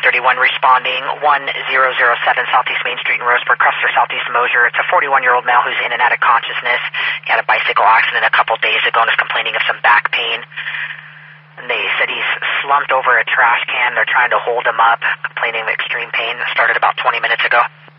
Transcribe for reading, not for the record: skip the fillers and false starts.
1031 responding 1007 Southeast Main Street in Roseburg, Cressler, Southeast Mosier. It's a 41-year-old male who's in and out of consciousness. He had a bicycle accident a couple days ago and is complaining of some back pain. And they said he's slumped over a trash can. They're trying to hold him up, complaining of extreme pain. It started about 20 minutes ago.